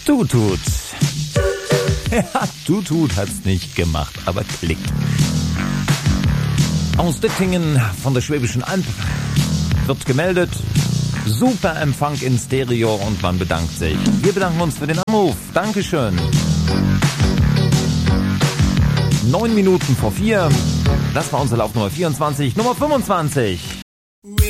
Tutut. Ja, Tutut hat's nicht gemacht, aber klickt. Aus Dittingen von der Schwäbischen Alb wird gemeldet, super Empfang in Stereo und man bedankt sich. Wir bedanken uns für den Anruf. Dankeschön. 9 Minuten vor 4. Das war unsere Laufnummer 24, Nummer 25.